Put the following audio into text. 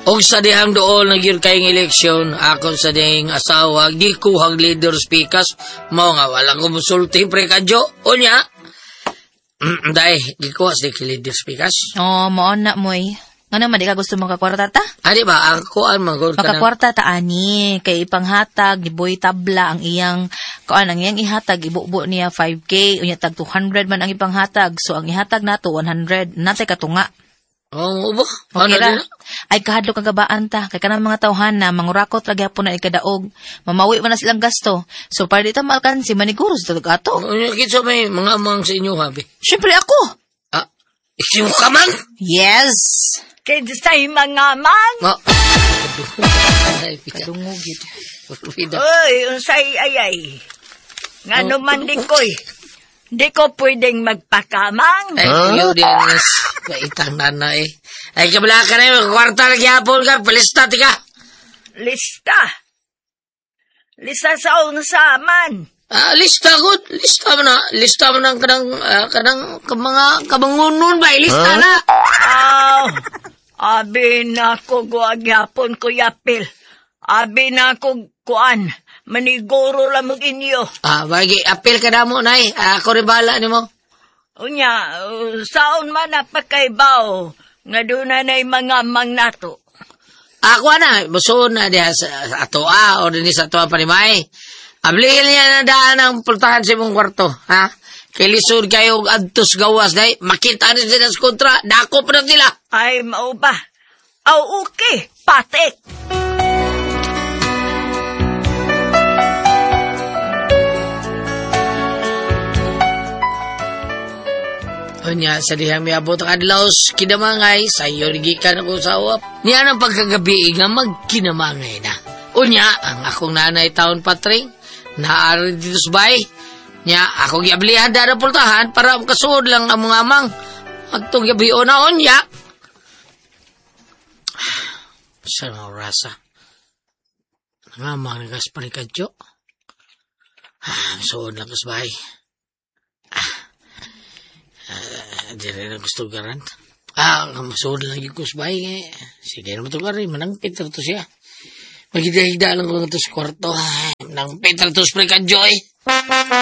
Og sa dihang doon nagyur kayong eleksyon, ako sa dihang asawa, di kuhag leader speakers, mao nga walang kumusulting prekadyo. O niya, dahil, di kuha sa leader speakers. Mao na moy. Nga naman, di ka gusto makakwarta ta? Di ba, ako ang magod ka na. Makakwarta ta, ani. Kay ipanghatag, giboy tabla, ang iyang ihatag, ibubo niya 5K, unya tag 200 man ang ipanghatag. So, ang ihatag nato, 100. Natay katunga. Ubo. Okay ra. Ay, kahadlo kagabaan ta. Kay kanang mga tawhan na, mangurakot lagi hapon na ikadaog. Mamawi man na silang gasto. So, para dito malkan, si maniguro sa tulog ato. Kitso may mga amang sa inyo, habi. Siyempre ako. Ikiyo ka man? Yes. Kaya sa'y mga man. Kadungugid. Uy, unsay ayay. Nga naman di ko'y. Di ko pwedeng magpakamang. Ay, yun din. Kaitang nanay. Ay, kabala ka na yun. Kwarta lagi hapon ka. Palista, tika. Lista. Lista sa unsaman. Lista ko. Lista mo na. Lista mo na kanang mga kabangunon ba? Lista na. Abi na ko guagyapon ko yapil. Abi na ko kuan. Maniguro lang mag-inyo. Bagi. Apil ka na mo, nay. Ako rin bahala ni mo. Unya, saon man napakaibaw. Nga doon na mga mangnato. Ako na. Musuon na diha sa atoa o din sa atoa panimay. Ablihin niya na daan ang pultahan sa mong kwarto, ha? Kilisod kayo adtos gawas, dahi. Makita rin sila sa kontra. Dako pa na sila. Ay, mau ba? Okay, patik. Nya, sa dihang may abot ang adlaws, kinamangay, sayo rigikan ako sa uwap. Niya ng pagkagabi nga magkinamangay na. Unya, ang akong nanay taon patring, naari dito sa bay. Nya, akong giablihan na pultahan para makasuod lang ang mga amang. Agtong gabi o na unya. Sa mga rasa. Nangamang nagas panikadyo. Suod lang sa bay. Di rin ang gusto garan. Suod lang yung kusbay. Sige naman ito garan. Manangpit na ito siya. Maghida-hida lang ko ito sa kwarto. Manangpit na ito sa panikadyo eh.